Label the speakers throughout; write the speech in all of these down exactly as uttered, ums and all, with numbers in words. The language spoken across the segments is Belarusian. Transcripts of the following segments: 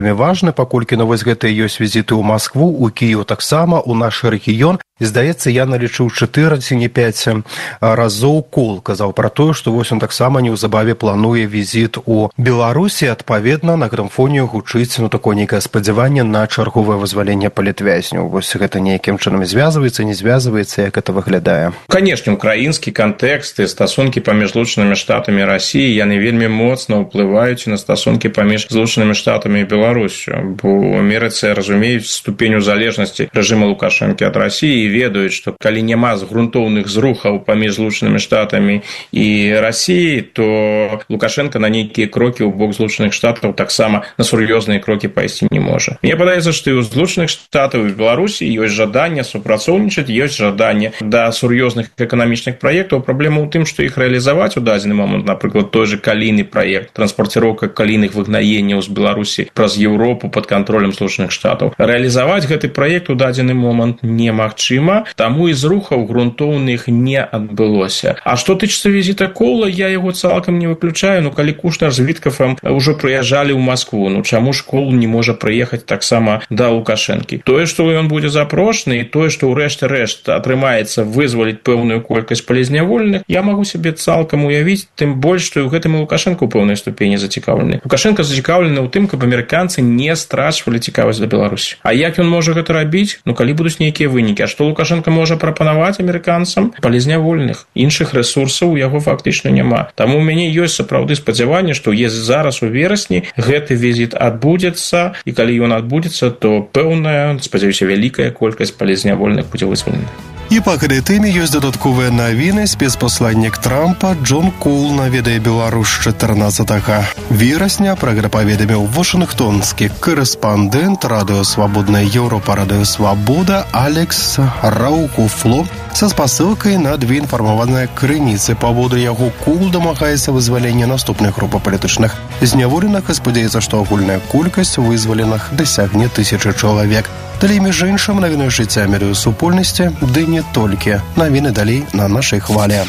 Speaker 1: важны, паколькі на вось гэтыя ёсць візіты ў Маскву, у Кіеў таксама, у наш рэгіён. І, здаецца, я налічыў чатыры ці не пяць разоў Кол казаў пра тое, што вось он таксама неўзабаве плануе візіт у Беларусі. Адпаведна, на гэтым фоне гучыць ну, такое нейкае спадзяванне на чарговае вызваленне палітвязняў. Вось гэта нейкім чынам звязваецца, не звязваецца, як гэта выглядае?
Speaker 2: Канешне, украінскі кантэкст і стасункі паміж Злучанымі Штатамі і Расіяй яны вельмі моцна ўплываюць на стасункі паміж Злучанымі Штатамі і Беларусю. Бо ў Амерыцы разумеюць ступень залежнасці рэжыма Лукашэнкі ад Расіі і ведаюць, што калі няма грунтоўных зрухаў паміж Злучанымі Штатамі і Расіяй, то Лукашенко на нейкія крокі ў бок Злучаных Штатаў таксама на сур'ёзныя крокі пайсці не можа. Мне падаецца, што і ў Злучаных Штатаў і Беларусі ёсць жаданне супрацоўнічаць, ёсць жаданне да сур'ёзных эканамічных праектаў. Праблема ў тым, што іх рэалізаваць у дадзены момант, напрыклад, той же калійны праект, транспарціроўка калійных выгнаенняў з Беларусі праз Еўропу пад кантролем Злучаных Штатаў. Рэалізаваць гэты праект у дадзены момант немагчыма. Таму і зрухаў грунтоўных не адбылося. А што тычыцца візіта Кола, я яго цалкам не выключаю. Ну, калі Кушнер з Віткафам ўжо прыязджалі ў Маскву, ну чаму ж Кол не можа прыехаць таксама да Лукашэнкі? Тое, што ён будзе запрошаны, і тое, што ў рэшце рэшт атрымаецца вызваліць пэўную колькасць палізняволеных, я магу сябе цалкам уявіць, тым больш, што і ў гэтым Лукашэнка ў пэўнай ступені зацікаўлены. Лукашэнка зацікаўлены ў тым, каб амерыканцы не страчвалі цікавасць да Беларусі. А як ён можа гэта рабіць? Ну, калі будуць нейкія вынікі. А што Лукашенко можа прапанаваць амерыканцам? Палізнявольных. Іншых рэсурсаў у яго фактычна няма. Таму ў мяне ёсць сапраўды спадзяванне, што есть зараз у верасні гэты візіт адбудзецца, і калі ён адбудзецца, то пэўная, спадзяюся, вялікая колькасць палізнявольных будзе вызвалена.
Speaker 1: І па гэтай тэме ёсць дадатковыя навіны. Спецпасланнік Трампа Джон Коул наведае Беларусь чатырнаццатага верасня. Пра гэта паведаміў вашынгтонскі корэспандэнт Радыё Свабодная Еўропа, Радыё Свабода Алекс Раукуфло са спасылкай на две інфармаваныя крыніцы. Паводу яго, Коул дамагаецца вызвалення наступных групаў палітычных зняволеных і спадзяецца, што агульная колькасць вызваленых дасягне тысячы чалавек. Далей, між іншым, навіны жыцця медыасупольнасці, ды не толькі. Навіны далей на нашай хвалі.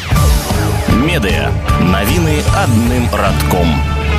Speaker 3: Медыа. Навіны адным радком.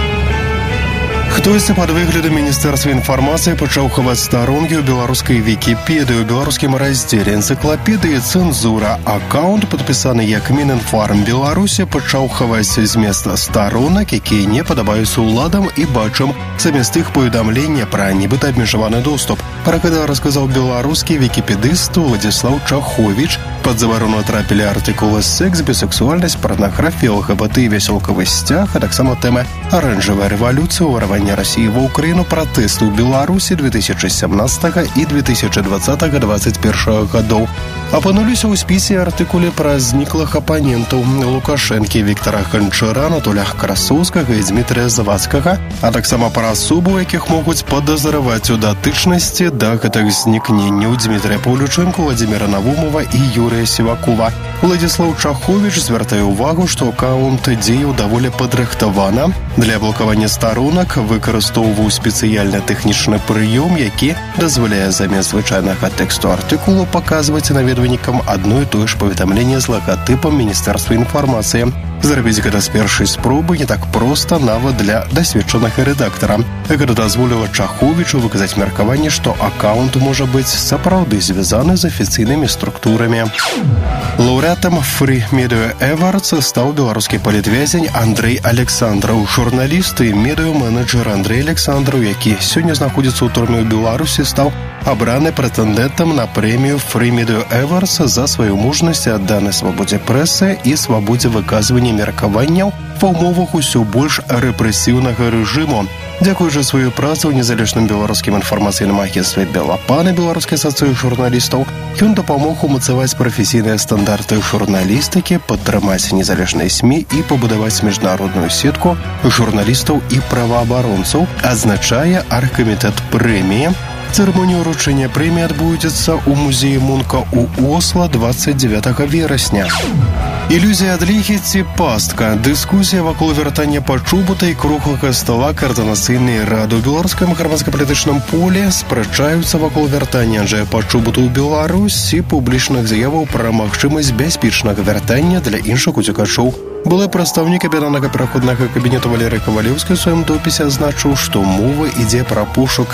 Speaker 1: Хтосьці пад выглядам Міністэрства інфармацыі пачаў хаваць старонкі ў беларускай Вікіпедыі. У беларускім раздзеле энцыклапедыі «Цэнзура». Аккаунт, падпісаны як Мінінфарм Беларусі, пачаў хаваць змест старонак, якія не падабаюцца ўладам і бачым замест іх паведамлення пра нібыта абмежаваны доступ. Пра гэта расказаў беларускі вікіпедыст Владзіслаў Чаховіч. Пад забарону трапілі артыкулы «Секс, бісексуальнасць, парнаграфія, ЛГБТ і вясёлкавы сцяг», а таксама тэмы «Аранжавая рэвалюцыя, ўварванне Расіі ва Ўкраіну, пратэсты ў Беларусі две тысячы сямнаццатага і две тысячы дваццатага дваццаць першага гадоў». Апынуліся ў спісе артыкулы пра зніклых апанентаў Лукашэнкі Віктара Ганчара, Анатоля Красоўскага і Дмітрыя Завадскага, а таксама пра асобу, якіх могуць падазраваць у датычнасці да гэтых знікненняў Дмітрия Паўлючэнка, Владзіміра Навумова і Юрія Сівакова. Владзіслаў Чаховіч звяртае ўвагу, што аккаунт дзеяў даволі падрыхтавана. Для блакавання старонак выкарыстоўваў спецыяльны тэхнічны прыём, які дазваляе замест звычайнага тэксту артыкулу паказваць наведвальнікам адно і тое ж паведамленне з лагатыпам Міністэрства інфармацыі. Зрабіць гэта з першай спробы не так проста нават для дасведчанага рэдактара. Гэта дазволіла Чаховічу выказаць меркаванне, што аккаунт можа быць сапраўды звязаны з афіцыйнымі структурамі. Лаўрэатам Free Media Awards стаў беларускі палітвязень Андрэй Александраў. Журналіст і медыа-менеджер Андрэй Александраў, які сёння знаходзіцца ў турме ў Беларусі, стаў абраны прэтэндэнтам на прэмію Free Media Awards за сваю мужнасць і адданасць свабодзе прэсы і свабодзе выказвання меркаванняў ва ўмовах усё больш рэпрэсіўнага рэжыму. Дзякуючы сваю працу ў незалежным беларускім інфармацыйным агенцтве «Белапан» і беларускай асацыяцыі журналістаў, ён дапамог умацаваць прафесійныя стандарты журналістыкі, падтрымаць незалежныя СМІ і пабудаваць міжнародную сетку журналістаў і праваабаронцаў, адзначае аргкамітэт прэміі. Цырымонія ўручэння прэміі адбудзецца ў музеі Мунка ў Осло дваццаць дзевятага верасня. Ілюзія адлігі ці пастка. Дискусія вакол вяртання пачубута і круглага стола Координаційної ради. У беларускім грамадска-палітычным полі спрачаюцца вакол вяртання Анджэя Пачубута ў Беларусь і публічных заяваў пра магчымасць бяспечнага вяртання для іншых уцекачоў. Былы прадстаўнік аб'яднанага пераходнага кабінету Валерый Ковалеўскі ў сваім допісе азначыў, што мова ідзе пра пошук